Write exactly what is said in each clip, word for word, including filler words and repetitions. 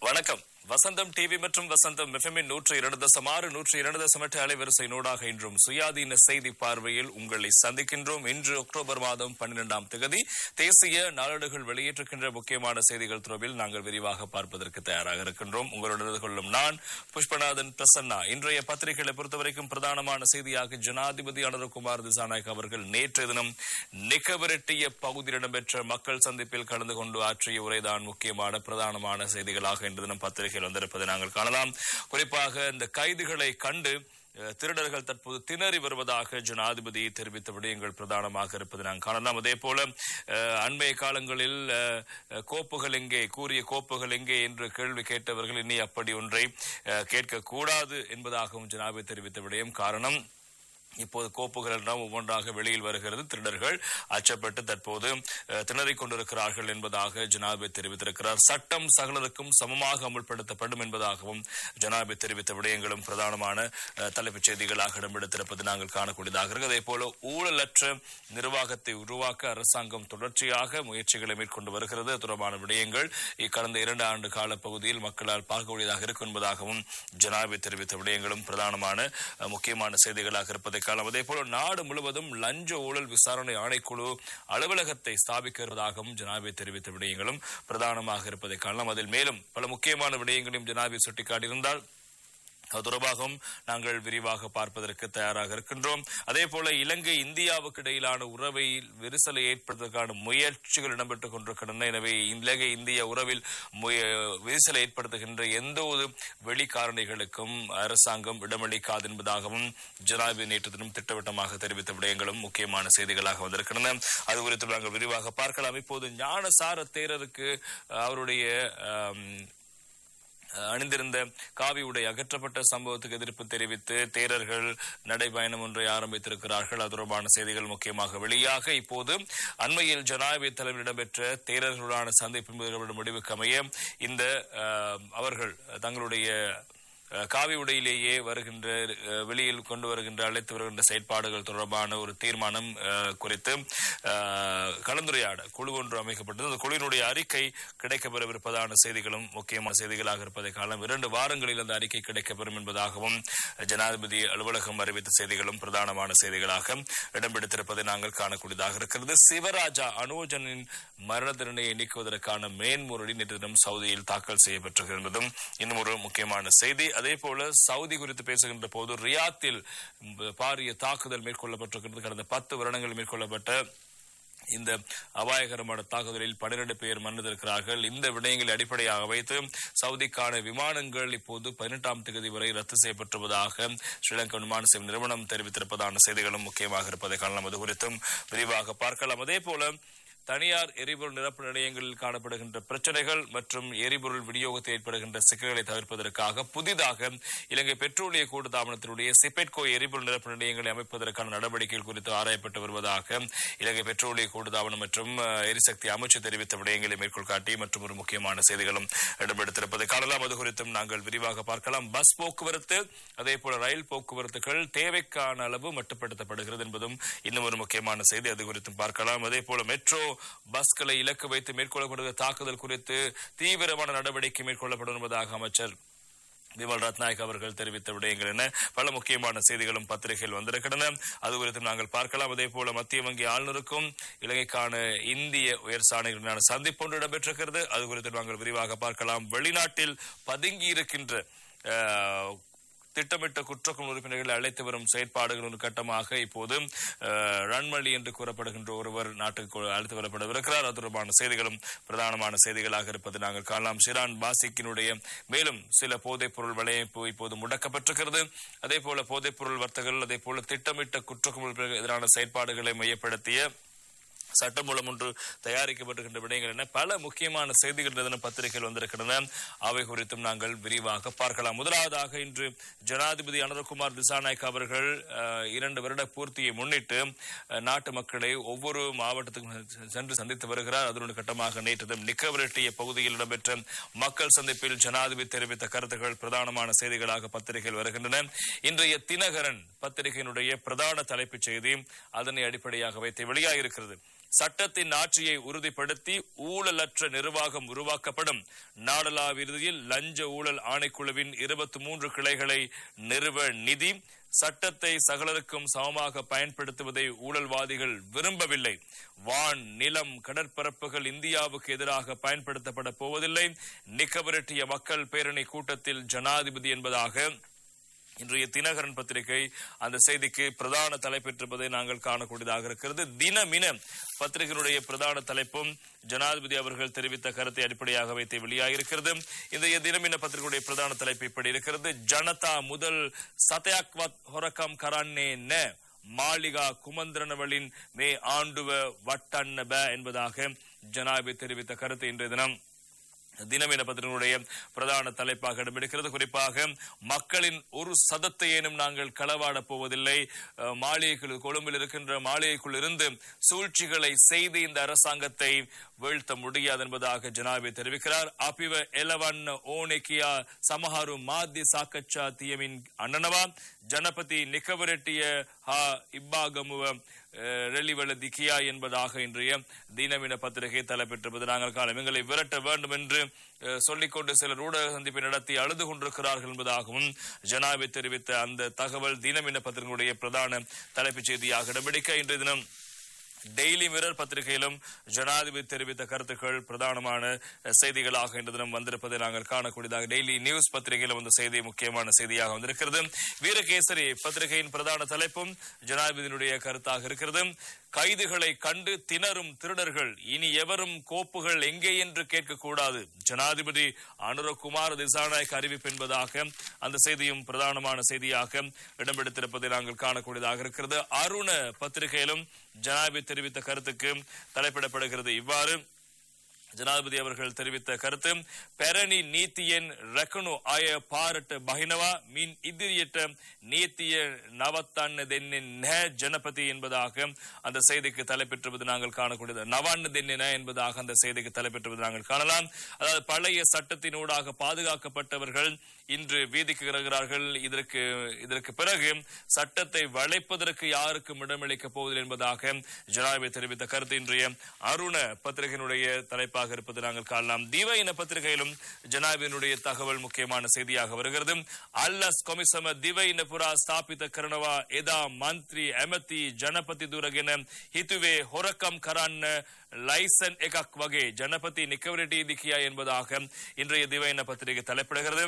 வணக்கம். வசந்தம் டிவி மற்றும் வசந்தம் எஃப்எம்மின் நூற்று இரண்டு தசம் ஆறு நூற்று இரண்டு தசம் எட்டு அலைவரிசை நூடாக இன்றும் சுயாதீன செய்தி பார்வையில் உங்களை சந்திக்கின்றோம். இன்று அக்டோபர் மாதம் பன்னிரெண்டாம் தேதி தேசிய நாளேடுகள் வெளியிட்டிருக்கின்ற முக்கியமான செய்திகள் தொடர்பில் நாங்கள் விரிவாக பார்ப்பதற்கு தயாராக இருக்கின்றோம். உங்களுடன் கொள்ளும் நான் புஷ்பநாதன் பிரசன்னா. இன்றைய பத்திரிகைகளை பொறுத்தவரைக்கும் பிரதானமான செய்தியாக ஜனாதிபதி அனுரகுமார் திசாநாயக் அவர்கள் நேற்றைய தினம் நிக்கவரெட்டிய பகுதியில் இடம்பெற்ற மக்கள் சந்திப்பில் கலந்து கொண்டு ஆற்றிய உரைதான் முக்கியமான பிரதானமான செய்திகளாக இன்று தினம் பத்திரிகை வந்திருப்பதை நாங்கள் காணலாம். குறிப்பாக இந்த கைதுகளை கண்டு திருடர்கள் தற்போது திணறி வருவதாக ஜனாதிபதி தெரிவித்த விடயங்கள் பிரதானமாக இருப்பதை நாங்கள் காணலாம். அதே போல அண்மைய காலங்களில் கோப்புகள் எங்கே, கூறிய கோப்புகள் எங்கே என்று கேள்வி கேட்டவர்கள் இனி அப்படி ஒன்றை கேட்கக்கூடாது என்பதாகவும் ஜனாதிபதி தெரிவித்த விடயம். காரணம், இப்போது கோப்புகள் எல்லாம் ஒவ்வொன்றாக வெளியில் வருகிறது. திருடர்கள் அச்சப்பட்டு தற்போது திணறிக் கொண்டிருக்கிறார்கள் என்பதாக ஜனாதிபதி தெரிவித்திருக்கிறார். சட்டம் சகலருக்கும் சமமாக அமுல்படுத்தப்படும் என்பதாகவும் ஜனாதிபதி தெரிவித்த விடயங்களும் பிரதானமான தலைப்புச் செய்திகளாக இடம்பெடுத்திருப்பது நாங்கள் காணக்கூடியதாக இருக்கு. அதே போல ஊழலற்ற நிர்வாகத்தை உருவாக்க அரசாங்கம் தொடர்ச்சியாக முயற்சிகளை மேற்கொண்டு வருகிறது. தொடர்பான விடயங்கள் கடந்த இரண்டு ஆண்டு கால பகுதியில் மக்களால் பார்க்கக்கூடியதாக இருக்கும் என்பதாகவும் ஜனாதிபதி தெரிவித்த விடயங்களும் பிரதானமான முக்கியமான செய்திகளாக இருப்பதை காலம். அதே போல நாடு முழுவதும் லஞ்ச ஊழல் விசாரணை ஆணைக்குழு அலுவலகத்தை ஸ்தாபிக்க இருப்பதாகவும் ஜனாதிபதி தெரிவித்த விடயங்களும் பிரதானமாக இருப்பதை காணலாம். அதில் மேலும் பல முக்கியமான விடயங்களையும் ஜனாதிபதி சுட்டிக்காட்டியிருந்தால் அது தொடர்பாகவும் நாங்கள் விரிவாக பார்ப்பதற்கு தயாராக இருக்கின்றோம். அதே போல இலங்கை இந்தியாவுக்கு இடையிலான உறவை விரிசலை ஏற்படுத்துவதற்கான முயற்சிகள் இடம்பெற்றுக் கொண்டிருக்கின்றன. எனவே இலங்கை இந்திய உறவில் விரிசலை ஏற்படுத்துகின்ற எந்த ஒரு வெளிக்காரணிகளுக்கும் அரசாங்கம் இடமளிக்காது என்பதாகவும் ஜனாதிபதி நேற்று தினம் திட்டவட்டமாக தெரிவித்த விடயங்களும் முக்கியமான செய்திகளாக வந்திருக்கின்றன. அது குறித்து நாங்கள் விரிவாக பார்க்கலாம். இப்போது ஞானசார தேரருக்கு அவருடைய அணிந்திருந்த காவி உடை அகற்றப்பட்ட சம்பவத்துக்கு எதிர்ப்பு தெரிவித்து தேரர்கள் நடைபயணம் ஒன்றை ஆரம்பித்திருக்கிறார்கள். அது தொடர்பான செய்திகள் முக்கியமாக வெளியாக இப்போது அண்மையில் ஜனாதிபதி தலைமையில் இடம்பெற்ற தேரர்களுடான சந்திப்பு முடிவுக்கு அமைய இந்த அவர்கள் தங்களுடைய காவி உடையிலேயே வருகின்ற வெளியில் கொண்டு வருகின்ற அழைத்து வருகின்ற செயற்பாடுகள் தொடர்பான ஒரு தீர்மானம் குறித்து கலந்துரையாட குழு ஒன்று அமைக்கப்பட்டது. அந்த குழுவினுடைய அறிக்கை கிடைக்கப்பெறவிருப்பதான செய்திகளும் முக்கியமான செய்திகளாக இருப்பதை காலம். இரண்டு வாரங்களில் அந்த அறிக்கை கிடைக்கப்பெறும் என்பதாகவும் ஜனாதிபதி அலுவலகம் அறிவித்த செய்திகளும் பிரதானமான செய்திகளாக இடம்பெடுத்திருப்பதை நாங்கள் காணக்கூடியதாக இருக்கிறது. சிவராஜா அனோஜனின் மரண தண்டனையை நீக்குவதற்கான மேன்முறையீடு நேற்று தினம் சவுதியில் தாக்கல் செய்யப்பட்டிருக்கிறது என்பதும் இன்னும் ஒரு முக்கியமான செய்தி. அதே போல சவுதி குறித்து பேசுகின்ற போது ரியாத்தில் பாரிய தாக்குதல் மேற்கொள்ளப்பட்டிருக்கிறது. கடந்த பத்து வருடங்கள் மேற்கொள்ளப்பட்ட இந்த அபாயகரமான தாக்குதலில் பன்னிரண்டு பேர் மரணித்திருக்கிறார்கள். இந்த விடயங்களை அடிப்படையாக வைத்து சவுதிக்கான விமானங்கள் இப்போது பதினெட்டாம் தேதி வரை ரத்து செய்யப்பட்டுள்ளதாக ஸ்ரீலங்கா விமான சேவை நிறுவனம் தெரிவித்திருப்பதான செய்திகளும் முக்கியமாக இருப்பதை காணலாம். அது குறித்தும் விரிவாக பார்க்கலாம். அதே போல தனியார் எரிபொருள் நிரப்பு நிலையங்களில் காணப்படுகின்ற பிரச்சனைகள் மற்றும் எரிபொருள் விநியோகத்தில் ஏற்படுகின்ற சிக்கல்களை தவிர்ப்பதற்காக புதிதாக இலங்கை பெட்ரோலிய கூட்டுத்தாபனத்தினுடைய சிபெட்கோ எரிபொருள் நிரப்பு நிலையங்களை அமைப்பதற்கான நடவடிக்கைகள் குறித்து ஆராயப்பட்டு வருவதாக இலங்கை பெட்ரோலிய கூட்டுத்தாபனம் மற்றும் எரிசக்தி அமைச்சு தெரிவித்த விடயங்களை மேற்கோள் காட்டி மற்றும் ஒரு முக்கியமான செய்திகளும் இடம்பெடுத்திருப்பதை காணலாம். அது குறித்தும் நாங்கள் விரிவாக பார்க்கலாம். பஸ் போக்குவரத்து அதே போல ரயில் போக்குவரத்துகள் தேவைக்கான அளவு மட்டுப்படுத்தப்படுகிறது என்பதும் இன்னும் ஒரு முக்கியமான செய்தி. அது குறித்தும் பார்க்கலாம். அதே போல மெட்ரோ பஸ்களை இலக்கு வைத்து மேற்கொள்ளப்படுகிற தாக்குதல் குறித்து தீவிரமான நடவடிக்கை மேற்கொள்ளப்படும் என்பதாக அமைச்சர் விமல் ரத்நாயக் அவர்கள் தெரிவித்த விடயங்கள் என பல முக்கியமான செய்திகளும் பத்திரிகையில் வந்திருக்கின்றன. அது குறித்து நாங்கள் பார்க்கலாம். அதே போல மத்திய வங்கி ஆளுநருக்கும் இலங்கைக்கான இந்திய உயர் சாணைகளுடனான சந்திப்பு ஒன்று இடம்பெற்றிருக்கிறது. அது குறித்து நாங்கள் விரிவாக பார்க்கலாம். வெளிநாட்டில் பதுங்கி இருக்கின்ற திட்டமிட்ட குற்றக்குழு உறுப்பினர்களை அழைத்து வரும் செயற்பாடுகள் ஒரு கட்டமாக இப்போது ரன்மலி என்று கூறப்படுகின்ற ஒருவர் நாட்டுக்கு அழைத்து வரப்படவிருக்கிறார். அது தொடர்பான செய்திகளும் பிரதானமான செய்திகளாக இருப்பது நாங்கள் காணலாம். ஷிரான் பாசிக்கினுடைய மேலும் சில போதைப் பொருள் வலையமைப்பு இப்போது முடக்கப்பட்டிருக்கிறது. அதே போல போதைப் பொருள் வர்த்தகர்கள் அதே போல திட்டமிட்ட குற்றக்குழு எதிரான செயற்பாடுகளை மையப்படுத்திய சட்டமூலம் ஒன்று தயாரிக்கப்பட்டிருக்கின்ற விடயங்கள் என பல முக்கியமான செய்திகள் பத்திரிகைகள் வந்திருக்கின்றன. அவை குறித்தும் நாங்கள் விரிவாக பார்க்கலாம். முதலாவதாக இன்று ஜனாதிபதி அனுரகுமார் திசாநாயக் அவர்கள் இரண்டு வருட பூர்த்தியை முன்னிட்டு நாட்டு மக்களை ஒவ்வொரு மாவட்டத்துக்கும் சென்று சந்தித்து வருகிறார். அதனுடைய கட்டமாக நேற்று நிக்கவரெட்டிய பகுதியில் இடம்பெற்ற மக்கள் சந்திப்பில் ஜனாதிபதி தெரிவித்த கருத்துக்கள் பிரதானமான செய்திகளாக பத்திரிகைகள் வருகின்றன. இன்றைய தினகரன் பத்திரிகையினுடைய பிரதான தலைப்புச் செய்தி அதனை அடிப்படையாக வைத்து வெளியாகியிருக்கிறது. சட்டத்தின் ஆட்சியை உறுதிப்படுத்தி ஊழலற்ற நிர்வாகம் உருவாக்கப்படும். நாடளாவிய ரீதியில் லஞ்ச ஊழல் ஆணைக்குழுவின் இருபத்தி மூன்று கிளைகளை நிறுவ நிதி. சட்டத்தை சகலருக்கும் சமமாக பயன்படுத்துவதை ஊழல்வாதிகள் விரும்பவில்லை. வான், நிலம், கடற்பரப்புகள் இந்தியாவுக்கு எதிராக பயன்படுத்தப்பட போவதில்லை. நிக்கவரட்டிய மக்கள் பேரணி கூட்டத்தில் ஜனாதிபதி என்பதாக இன்றைய தினகரன் பத்திரிகை அந்த செய்திக்கு பிரதான தலைப்பெற்றிருப்பதை நாங்கள் காணக்கூடியதாக இருக்கிறது. தினமின பத்திரிகையினுடைய பிரதான தலைப்பும் ஜனாதிபதி அவர்கள் தெரிவித்த கருத்தை அடிப்படையாக வைத்து வெளியாகியிருக்கிறது. இந்த தினமின பத்திரிகையுடைய பிரதான தலைப்பு இப்படி இருக்கிறது. ஜனதா முதல் சதயாக்வத் ஹொரக்கம் கரான்னே ந மாளிகா குமந்திரனவளின் மே ஆண்டுவ வட்டன்ன ப என்பதாக ஜனாதிபதி தெரிவித்த கருத்து இன்றைய தினம் தினமின பத்திரிகையுடைய பிரதான தலைப்பாக இடம்பெடுக்கிறது. குறிப்பாக மக்களின் ஒரு சதத்தையேனும் நாங்கள் களவாடப் போவதில்லை. மாளிகைக்குள் கொழும்பில் இருக்கின்ற மாளிகைக்குள் இருந்து சூழ்ச்சிகளை செய்து இந்த அரசாங்கத்தை வீழ்த்த முடியாது என்பதாக ஜனாதிபதி தெரிவிக்கிறார். அபிவ எலவன் ஓனெக்கியா சமஹாரு மாத்தி சாக்கச்சா தியமின் அண்ணனவா ஜனபதி நிக்கவரெட்டிய ஹா இப்பாகமுவ ரெலிவல திகியா என்பதாக இன்றைய தினமின பத்திரிகை தலைப்பெற்றிருப்பது நாங்கள் காலம். எங்களை விரட்ட வேண்டும் என்று சொல்லிக்கொண்டு சிலர் ஊடக சந்திப்பை நடத்தி அழுது கொண்டிருக்கிறார்கள் என்பதாகவும் ஜனாதிபதி தெரிவித்த அந்த தகவல் தினமின பத்திரிகையுடைய பிரதான தலைப்புச் செய்தியாக இடம்பிடிக்க இன்றைய தினம் டெய்லி மிரர் பத்திரிகையிலும் ஜனாதிபதி தெரிவித்த கருத்துக்கள் பிரதானமான செய்திகளாக இன்று தினம் வந்திருப்பதை நாங்கள் காணக்கூடியதாக டெய்லி நியூஸ் பத்திரிகையிலும் அந்த செய்தி முக்கியமான செய்தியாக வந்திருக்கிறது. வீரகேசரி பத்திரிகையின் பிரதான தலைப்பும் ஜனாதிபதியினுடைய கருத்தாக இருக்கிறது. கைதுகளை கண்டு திணறும் திருடர்கள் இனி எவரும் கோப்புகள் எங்கே என்று கேட்கக்கூடாது. ஜனாதிபதி அனுரகுமார் திசாநாயக் அறிவிப்பு என்பதாக அந்த செய்தியும் பிரதானமான செய்தியாக இடம்பெடுத்திருப்பதை நாங்கள் காணக்கூடியதாக இருக்கிறது. அருண பத்திரிகையிலும் ஜனாதிபதி தெரிவித்த கருத்துக்கு தலைப்பிடப்படுகிறது. இவ்வாறு ஜனாதிபதி அவர்கள் தெரிவித்த கருத்து பெரணி நீத்தியன் ரக்கனு ஆய பாரட்ட பகினவா மீன் இதிரியட்ட நீத்திய நவத்தான தென்னின் ஜனபதி என்பதாக அந்த செய்திக்கு தலைப்பெற்றுவது நாங்கள் காணக்கூடியது. நவான்னு தென்னின என்பதாக அந்த செய்திக்கு தலைப்பெற்றுவது நாங்கள் காணலாம். அதாவது பழைய சட்டத்தினூடாக பாதுகாக்கப்பட்டவர்கள் இன்று வீதிக்கு இறங்குகிறார்கள். இதற்கு இதற்கு பிறகு சட்டத்தை வளைப்பதற்கு யாருக்கும் இடமளிக்கப் போவதில்லை என்பதாக ஜனாதிபதி தெரிவித்த கருத்து இன்றைய அருண பத்திரிகையினுடைய தலைப்பாக இருப்பது நாங்கள் காணலாம். தீவ இன பத்திரிகையிலும் ஜனாதிபதியினுடைய தகவல் முக்கியமான செய்தியாக வருகிறது. அல்லஸ் கொமிசம திவ இன புரா ஸ்தாபித கரணவா எதா மந்திரி எமதி ஜனபதி துரகின ஹித்துவே ஹொரக்கம் கரான் லைசன் எகக் வகை ஜனபதி நிக்கவரெட்டி திகியா என்பதாக இன்றைய திவ இன பத்திரிகை தலைப்பிடுகிறது.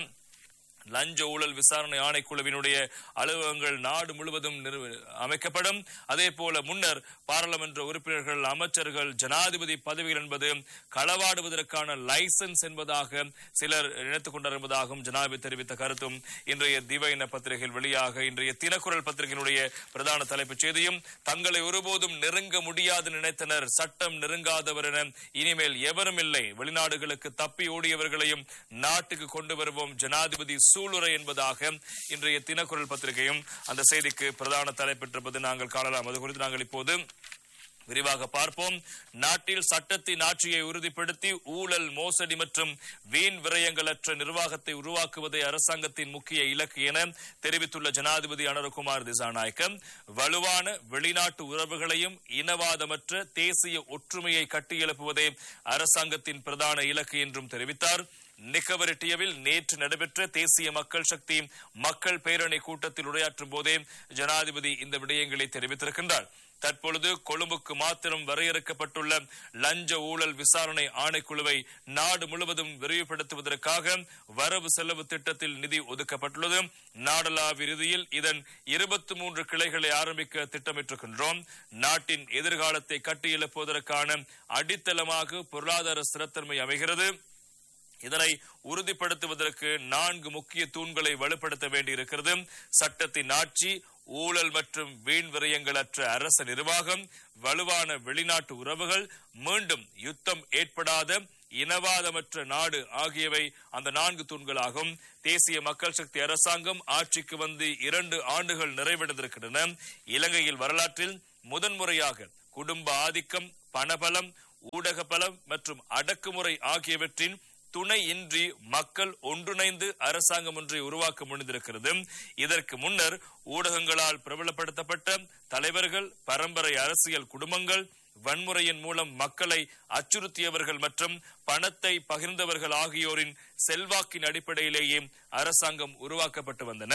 லஞ்ச ஊழல் விசாரணை ஆணைக்குழுவினுடைய அலுவலகங்கள் நாடு முழுவதும் அமைக்கப்படும். அதே போல முன்னர் பாராளுமன்ற உறுப்பினர்கள், அமைச்சர்கள், ஜனாதிபதி பதவிகள் என்பது களவாடுவதற்கான லைசன்ஸ் என்பதாக சிலர் நினைத்துக் கொண்டார் என்பதாகவும் ஜனாதிபதி தெரிவித்த கருத்தும் இன்றைய திவையின பத்திரிகையில் வெளியாக இன்றைய தினக்குரல் பத்திரிகையினுடைய பிரதான தலைப்புச் செய்தியும் தங்களை ஒருபோதும் நெருங்க முடியாது நினைத்தனர், சட்டம் நெருங்காதவர் என இனிமேல் எவரும் இல்லை, வெளிநாடுகளுக்கு தப்பி ஓடியவர்களையும் நாட்டுக்கு கொண்டு வருவோம் ஜனாதிபதி சூளுரை என்பதாக இன்றைய தினக்குரல் பத்திரிகையும் அந்த செய்திக்கு பிரதான தலைப்பெற்றிருப்பது நாங்கள் காணலாம். அது குறித்து நாங்கள் இப்போது விரிவாக பார்ப்போம். நாட்டில் சட்டத்தின் ஆட்சியை உறுதிப்படுத்தி ஊழல், மோசடி மற்றும் வீண் விரயங்களற்ற நிர்வாகத்தை உருவாக்குவதே அரசாங்கத்தின் முக்கிய இலக்கு என தெரிவித்துள்ள ஜனாதிபதி அனுரகுமார் திசாநாயக்க வலுவான வெளிநாட்டு உறவுகளையும் இனவாதமற்ற தேசிய ஒற்றுமையை கட்டியெழுப்புவதே அரசாங்கத்தின் பிரதான இலக்கு என்றும் தெரிவித்தார். நிக்கவரெட்டியவில் நேற்று நடைபெற்ற தேசிய மக்கள் சக்தி மக்கள் பேரணி கூட்டத்தில் உரையாற்றும் போதே ஜனாதிபதி இந்த விடயங்களை தெரிவித்திருக்கின்றார். தற்பொழுது கொழும்புக்கு மாத்திரம் வரையறுக்கப்பட்டுள்ள லஞ்ச ஊழல் விசாரணை ஆணைக்குழுவை நாடு முழுவதும் விரிவுபடுத்துவதற்காக வரவு செலவு திட்டத்தில் நிதி ஒதுக்கப்பட்டுள்ளது. நாடளாவிய ரீதியில் இதன் இருபத்தி மூன்று கிளைகளை ஆரம்பிக்க திட்டமிட்டிருக்கின்றோம். நாட்டின் எதிர்காலத்தை கட்டியெழுப்புவதற்கான அடித்தளமாக பொருளாதார ஸ்திரத்தன்மை அமைகிறது. இதனை உறுதிப்படுத்துவதற்கு நான்கு முக்கிய தூண்களை வலுப்படுத்த வேண்டியிருக்கிறது. சட்டத்தின் ஆட்சி, ஊழல் மற்றும் வீண் விரயங்களற்ற அரச நிர்வாகம், வலுவான வெளிநாட்டு உறவுகள், மீண்டும் யுத்தம் ஏற்படாத இனவாதமற்ற நாடு ஆகியவை அந்த நான்கு தூண்களாகும். தேசிய மக்கள் சக்தி அரசாங்கம் ஆட்சிக்கு வந்து இரண்டு ஆண்டுகள் நிறைவடைந்திருக்கின்றன. இலங்கையில் வரலாற்றில் முதன்முறையாக குடும்ப ஆதிக்கம், பணபலம், ஊடக பலம் மற்றும் அடக்குமுறை ஆகியவற்றின் துணை இன்றி மக்கள் ஒன்றிணைந்து அரசாங்கம் ஒன்றை உருவாக்க முடிந்திருக்கிறது. இதற்கு முன்னர் ஊடகங்களால் பிரபலப்படுத்தப்பட்ட தலைவர்கள், பரம்பரை அரசியல் குடும்பங்கள், வன்முறையின் மூலம் மக்களை அச்சுறுத்தியவர்கள் மற்றும் பணத்தை பகிர்ந்தவர்கள் ஆகியோரின் செல்வாக்கின் அடிப்படையிலேயே அரசாங்கம் உருவாக்கப்பட்டு வந்தன.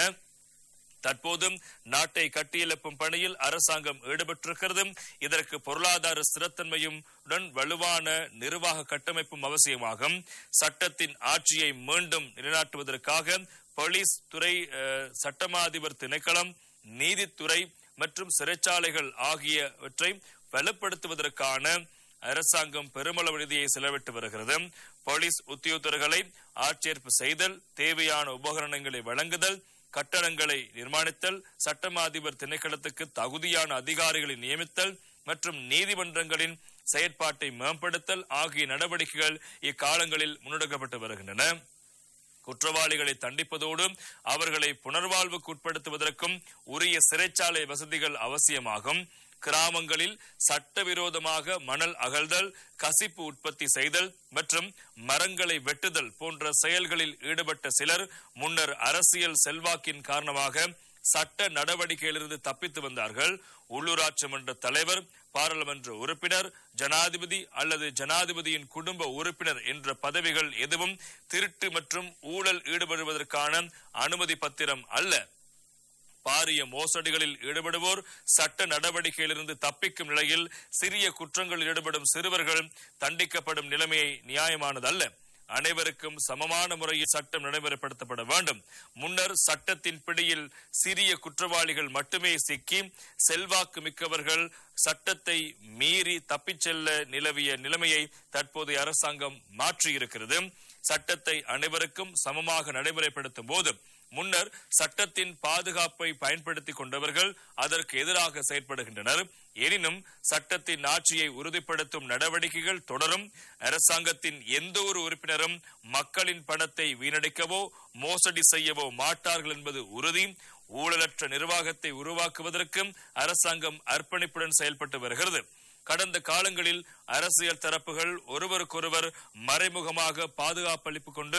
தற்போதும் நாட்டை கட்டியெழுப்பும் பணியில் அரசாங்கம் ஈடுபட்டிருக்கிறது. இதற்கு பொருளாதார ஸ்திரத்தன்மையும் வலுவான நிர்வாக கட்டமைப்பும் அவசியமாகும். சட்டத்தின் ஆட்சியை மீண்டும் நிலைநாட்டுவதற்காக போலீஸ் துறை, சட்டமா அதிபர் திணைக்களம், நீதித்துறை மற்றும் சிறைச்சாலைகள் ஆகியவற்றை வலுப்படுத்துவதற்கான அரசாங்கம் பெருமளவு நிதியை செலவிட்டு வருகிறது. போலீஸ் உத்தியோகத்தர்களை ஆட்சேர்ப்பு செய்தல், தேவையான உபகரணங்களை வழங்குதல், கட்டடங்களை நிர்மாணித்தல், சட்டமா அதிபர் திணைக்களத்துக்கு தகுதியான அதிகாரிகளை நியமித்தல் மற்றும் நீதிமன்றங்களின் செயற்பாட்டை மேம்படுத்தல் ஆகிய நடவடிக்கைகள் இக்காலங்களில் முன்னெடுக்கப்பட்டு வருகின்றன. குற்றவாளிகளை தண்டிப்பதோடு அவர்களை புனர்வாழ்வுக்கு உட்படுத்துவதற்கும் உரிய சிறைச்சாலை வசதிகள் அவசியமாகும். கிராமங்களில் சட்டவிரோதமாக மணல் அகழ்தல், கசிப்பு உற்பத்தி செய்தல் மற்றும் மரங்களை வெட்டுதல் போன்ற செயல்களில் ஈடுபட்ட சிலர் முன்னர் அரசியல் செல்வாக்கின் காரணமாக சட்ட நடவடிக்கையிலிருந்து தப்பித்து வந்தார்கள். உள்ளூராட்சி மன்ற தலைவர், பாராளுமன்ற உறுப்பினர், ஜனாதிபதி அல்லது ஜனாதிபதியின் குடும்ப உறுப்பினர் என்ற பதவிகள் எதுவும் திருட்டு மற்றும் ஊழல் ஈடுபடுவதற்கான அனுமதி பத்திரம் அல்ல. பாரிய மோசடிகளில் ஈடுபடுவோர், சட்ட நடவடிக்கையிலிருந்து தப்பிக்கும் நிலையில் சிறிய குற்றங்களில் ஈடுபடும் சிறுவர்கள் தண்டிக்கப்படும் நிலைமையை நியாயமானதல்ல. அனைவருக்கும் சமமான முறையில் சட்டம் நடைமுறைப்படுத்தப்பட வேண்டும். முன்னர் சட்டத்தின் பிடியில் சிறிய குற்றவாளிகள் மட்டுமே சிக்கி செல்வாக்கு மிக்கவர்கள் சட்டத்தை மீறி தப்பிச் செல்ல நிலவிய நிலைமையை தற்போதைய அரசாங்கம் மாற்றியிருக்கிறது. சட்டத்தை அனைவருக்கும் சமமாக நடைமுறைப்படுத்தும் போது முன்னர் சட்டத்தின் பாதுகாப்பை பயன்படுத்திக் கொண்டவர்கள் அதற்கு எதிராக செயற்படுகின்றனர். எனினும் சட்டத்தின் ஆட்சியை உறுதிப்படுத்தும் நடவடிக்கைகள் தொடரும். அரசாங்கத்தின் எந்த ஒரு உறுப்பினரும் மக்களின் பணத்தை வீணடிக்கவோ மோசடி செய்யவோ மாட்டார்கள் என்பது உறுதி. ஊழலற்ற நிர்வாகத்தை உருவாக்குவதற்கு அரசாங்கம் அர்ப்பணிப்புடன் செயல்பட்டு வருகிறது. கடந்த காலங்களில் அரசியல் தரப்புகள் ஒருவருக்கொருவர் மறைமுகமாக பாதுகாப்பளித்துக் கொண்டு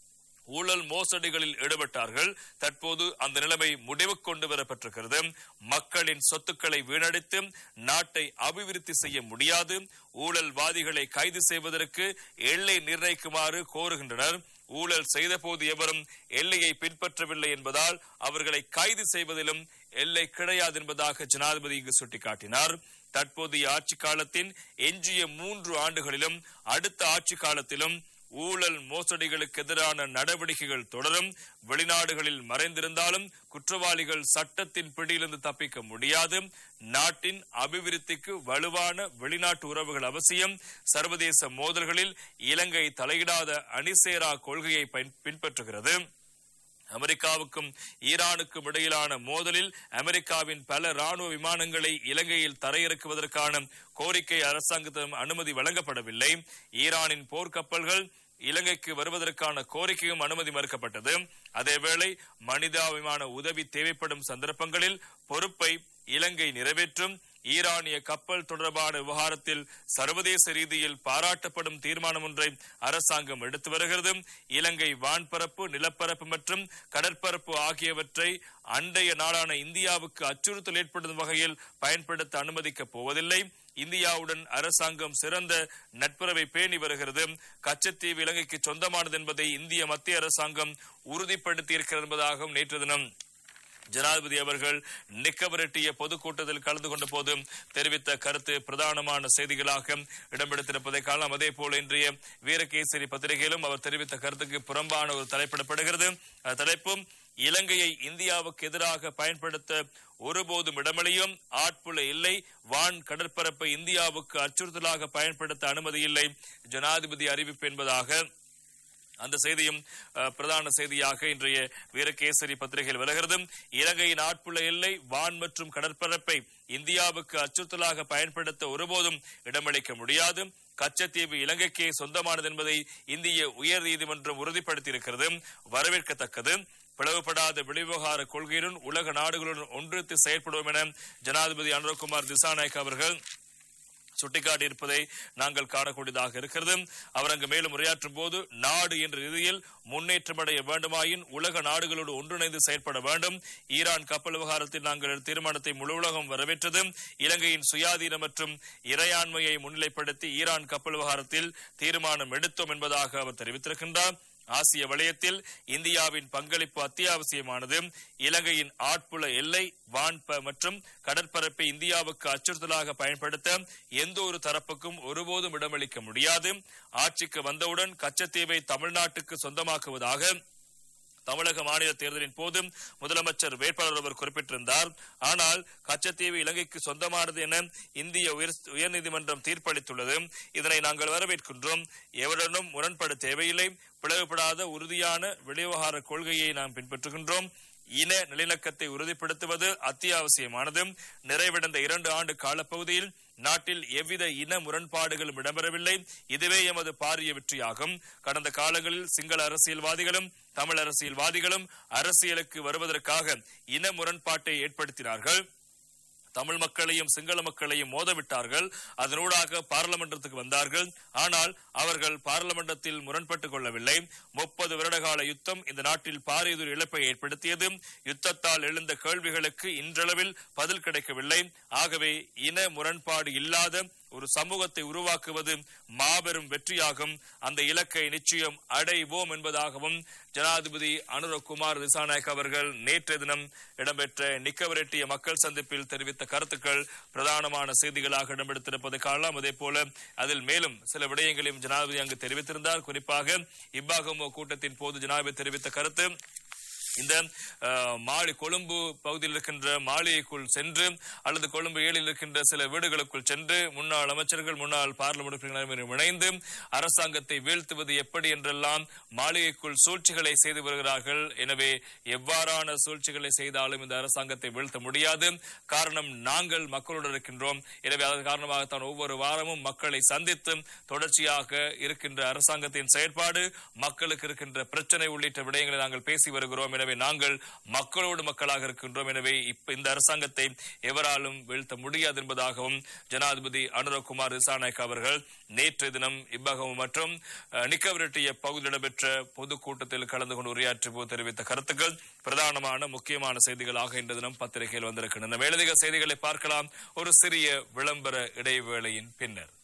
ஊழல் மோசடிகளில் ஈடுபட்டார்கள். தற்போது அந்த நிலைமை முடிவுக்கு கொண்டு வரப்பட்டிருக்கிறது. மக்களின் சொத்துக்களை வீணடித்து நாட்டை அபிவிருத்தி செய்ய முடியாது. ஊழல்வாதிகளை கைது செய்வதற்கு எல்லை நிர்ணயிக்குமாறு கோருகின்றனர். ஊழல் செய்த போது எவரும் எல்லையை பின்பற்றவில்லை என்பதால் அவர்களை கைது செய்வதிலும் எல்லை கிடையாது என்பதாக ஜனாதிபதி இங்கு சுட்டிக்காட்டினார். தற்போதைய ஆட்சி காலத்தின் எஞ்சிய மூன்று ஆண்டுகளிலும் அடுத்த ஆட்சி காலத்திலும் ஊழல் மோசடிகளுக்கு எதிரான நடவடிக்கைகள் தொடரும். வெளிநாடுகளில் மறைந்திருந்தாலும் குற்றவாளிகள் சட்டத்தின் பிடியிலிருந்து தப்பிக்க முடியாது. நாட்டின் அபிவிருத்திக்கு வலுவான வெளிநாட்டு உறவுகள் அவசியம். சர்வதேச மோதல்களில் இலங்கை தலையிடாத அணிசேரா கொள்கையை பின்பற்றுகிறது. அமெரிக்காவுக்கும் ஈரானுக்கும் இடையிலான மோதலில் அமெரிக்காவின் பல ராணுவ விமானங்களை இலங்கையில் தரையிறக்குவதற்கான கோரிக்கை அரசாங்கத்திடம் அனுமதி வழங்கப்படவில்லை. ஈரானின் போர்க்கப்பல்கள் இலங்கைக்கு வருவதற்கான கோரிக்கையும் அனுமதி மறுக்கப்பட்டது. அதேவேளை மனிதாபிமான உதவி தேவைப்படும் சந்தர்ப்பங்களில் பொறுப்பை இலங்கை நிறைவேற்றும். ஈரானிய கப்பல் தொடர்பான விவகாரத்தில் சர்வதேச ரீதியில் பாராட்டப்படும் தீர்மானம் ஒன்றை அரசாங்கம் எடுத்து வருகிறது. இலங்கை வான்பரப்பு, நிலப்பரப்பு மற்றும் கடற்பரப்பு ஆகியவற்றை அண்டைய நாடான இந்தியாவுக்கு அச்சுறுத்தல் ஏற்படும் வகையில் பயன்படுத்த அனுமதிக்கப் போவதில்லை. இந்தியாவுடன் அரசாங்கம் சிறந்த நட்புறவை பேணி வருகிறது. கச்சத்தீவு இலங்கைக்கு சொந்தமானது என்பதை இந்திய மத்திய அரசாங்கம் உறுதிப்படுத்தியிருக்கிறது என்பதாகவும் நேற்று தினம் ஜனாதிபதி அவர்கள் நிக்கவரட்டிய பொதுக்கூட்டத்தில் கலந்து கொண்ட போது தெரிவித்த கருத்து பிரதானமான செய்திகளாக இடம்பெடுத்திருப்பதை காணலாம். அதே போல இன்றைய வீரகேசரி பத்திரிகையிலும் அவர் தெரிவித்த கருத்துக்கு புறம்பான ஒரு தலைப்பிடப்படுகிறது. தலைப்பும் இலங்கையை இந்தியாவுக்கு எதிராக பயன்படுத்த ஒருபோதும் இடமளியும் ஆட்புல இல்லை. வான் கடற்பரப்பை இந்தியாவுக்கு அச்சுறுத்தலாக பயன்படுத்த அனுமதி இல்லை. ஜனாதிபதி அறிவிப்பு என்பதாக அந்த செய்தியும் பிரதான செய்தியாக இன்றைய வீரகேசரி பத்திரிகையில் வருகிறது. இலங்கையின் ஆட்புல எல்லை, வான் மற்றும் கடற்பரப்பை இந்தியாவுக்கு அச்சுறுத்தலாக பயன்படுத்த ஒருபோதும் இடமளிக்க முடியாது. கச்சத்தீவு இலங்கைக்கே சொந்தமானது என்பதை இந்திய உயர் நீதிமன்றம் உறுதிப்படுத்தியிருக்கிறது. வரவேற்கத்தக்கது. பிளவுபடாத வெளிவிவகார கொள்கையுடன் உலக நாடுகளுடன் ஒன்றித்து செயற்படுவோம் என ஜனாதிபதி அனுரகுமார் திசாநாயக் அவர்கள் சுட்டிக்காட்டியிருப்பதை நாங்கள் காணக்கூடியதாக இருக்கிறது. அவர் அங்கு மேலும் உரையாற்றும் போது நாடு என்ற ரீதியில் முன்னேற்றமடைய வேண்டுமாயின் உலக நாடுகளோடு ஒன்றிணைந்து செயற்பட வேண்டும். ஈரான் கப்பல் விவகாரத்தில் நாங்கள் தீர்மானத்தை முழு உலகம் வரவேற்றது. இலங்கையின் சுயாதீனம் மற்றும் இறையாண்மையை முன்னிலைப்படுத்தி ஈரான் கப்பல் விவகாரத்தில் தீர்மானம் எடுத்தோம் என்பதாக அவர் தெரிவித்திருக்கின்றார். ஆசிய வலயத்தில் இந்தியாவின் பங்களிப்பு அத்தியாவசியமானது. இலங்கையின் ஆட்புல எல்லை வான்ப மற்றும் கடற்பரப்பை இந்தியாவுக்கு அச்சுறுத்தலாக பயன்படுத்த எந்த ஒரு தரப்புக்கும் ஒருபோதும் இடமளிக்க முடியாது. ஆட்சிக்கு வந்தவுடன் கச்சத்தீவை தமிழ்நாட்டுக்கு சொந்தமாக்குவதாக தமிழக மாநில தேர்தலின் போது முதலமைச்சர் வேட்பாளர் அவர் குறிப்பிட்டிருந்தார். ஆனால் கச்சத்தீவு இலங்கைக்கு சொந்தமானது என இந்திய உயர்நீதிமன்றம் தீர்ப்பளித்துள்ளது. இதனை நாங்கள் வரவேற்கின்றோம். எவருடனும் முரண்பட தேவையில்லை. பிளவுபடாத உறுதியான வெளிவிவகார கொள்கையை நாம் பின்பற்றுகின்றோம். இன நிலநடுக்கத்தை உறுதிப்படுத்துவது அத்தியாவசியமானது. நிறைவடைந்த இரண்டு ஆண்டு காலப்பகுதியில் நாட்டில் எவ்வித இன முரண்பாடுகளும் இடம்பெறவில்லை. இதுவே எமது பாரிய வெற்றியாகும். கடந்த காலங்களில் சிங்கள அரசியல்வாதிகளும் தமிழ் அரசியல்வாதிகளும் அரசியலுக்கு வருவதற்காக இன முரண்பாட்டை ஏற்படுத்தினார்கள். தமிழ் மக்களையும் சிங்கள மக்களையும் மோதவிட்டார்கள். அதனூடாக பார்லமெண்டத்துக்கு வந்தார்கள். ஆனால் அவர்கள் பார்லமெண்டத்தில் முரண்பட்டுக் கொள்ளவில்லை. முப்பது வருடகால யுத்தம் இந்த நாட்டில் பாரியதொரு இழப்பை ஏற்படுத்தியது. யுத்தத்தால் எழுந்த கேள்விகளுக்கு இன்றளவில் பதில் கிடைக்கவில்லை. ஆகவே இன முரண்பாடு இல்லாத ஒரு சமூகத்தை உருவாக்குவது மாபெரும் வெற்றியாகும். அந்த இலக்கை நிச்சயம் அடைவோம் என்பதாகவும் ஜனாதிபதி அனுரகுமார் திசாநாயக்க அவர்கள் நேற்றைய தினம் இடம்பெற்ற நிக்கவரெட்டிய மக்கள் சந்திப்பில் தெரிவித்த கருத்துக்கள் பிரதானமான செய்திகளாக இடம்பெடுத்திருப்பதை காணலாம். அதே போல அதில் மேலும் சில விடயங்களையும் ஜனாதிபதி அங்கு தெரிவித்திருந்தார். குறிப்பாக இப்பாகமோ கூட்டத்தின் போது ஜனாதிபதி தெரிவித்த கருத்து, இந்த மாளி கொழும்பு பகுதியில் இருக்கின்ற மாளிகைக்குள் சென்று அல்லது கொழும்பு ஏழில் இருக்கின்ற சில வீடுகளுக்குள் சென்று முன்னாள் அமைச்சர்கள் முன்னாள் பார்லிமெண்ட் இணைந்து அரசாங்கத்தை வீழ்த்துவது எப்படி என்றெல்லாம் மாளிகைக்குள் சூழ்ச்சிகளை செய்து வருகிறார்கள். எனவே எவ்வாறான சூழ்ச்சிகளை செய்தாலும் இந்த அரசாங்கத்தை வீழ்த்த முடியாது. காரணம் நாங்கள் மக்களோடு இருக்கின்றோம். எனவே அதன் காரணமாகத்தான் ஒவ்வொரு வாரமும் மக்களை சந்தித்து தொடர்ச்சியாக இருக்கின்ற அரசாங்கத்தின் செயற்பாடு, மக்களுக்கு இருக்கின்ற பிரச்சனை உள்ளிட்ட விடயங்களை நாங்கள் பேசி வருகிறோம். எனவே நாங்கள் மக்களோடு மக்களாக இருக்கின்றோம். எனவே இப்ப இந்த அரசாங்கத்தை எவராலும் வீழ்த்த முடியாது என்பதாகவும் ஜனாதிபதி அனுரகுமார் திசாநாயக்க அவர்கள் நேற்றைய தினம் இப்பாகம் மற்றும் நிக்கவரெட்டிய பகுதியில் இடம்பெற்ற பொதுக்கூட்டத்தில் கலந்து கொண்டு உரையாற்றி போது தெரிவித்த கருத்துக்கள் பிரதானமான முக்கியமான செய்திகளாக இன்று தினம் பத்திரிகையில் வந்திருக்கின்றன. மேலதிக செய்திகளை பார்க்கலாம் ஒரு சிறிய விளம்பர இடைவேளையின் பின்னர்.